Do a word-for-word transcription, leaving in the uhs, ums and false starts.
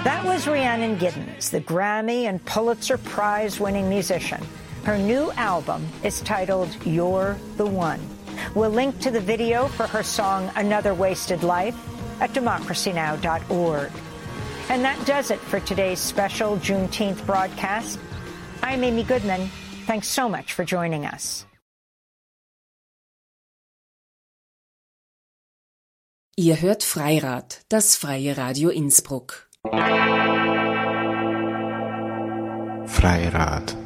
That was Rhiannon Giddens, the Grammy and Pulitzer Prize-winning musician. Her new album is titled You're the One. We'll link to the video for her song Another Wasted Life at democracy now dot org. And that does it for today's special Juneteenth broadcast. I'm Amy Goodman. Thanks so much for joining us. Ihr hört Freirad, das freie Radio Innsbruck. Freirad.